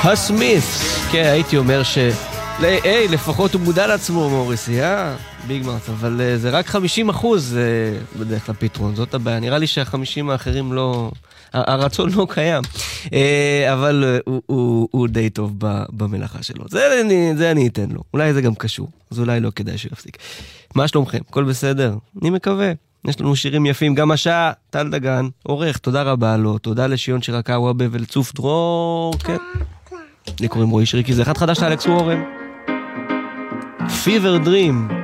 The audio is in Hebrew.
הסמית'ס, כן, הייתי אומר היי, לפחות הוא מודע לעצמו, מוריסי, ביג מאוס, אבל זה רק 50% בדרך כלל פתרון, זאת הבעיה. נראה לי שה50 האחרים לא, הרצון לא קיים, אבל הוא די טוב במלאכה שלו. זה אני אתן לו. אולי זה גם קשור, אז אולי לא כדאי שהוא יפסיק. מה שלומכם? הכל בסדר? אני מקווה. יש לנו שירים יפים, גם השעה, טל דגן, עורך, תודה רבה לו, תודה לשיון שרקה וואבה ולצוף דרור, כן. לי קוראים רועי שריקי, זה אחד חדש לאלכס וורן. Fever Dream.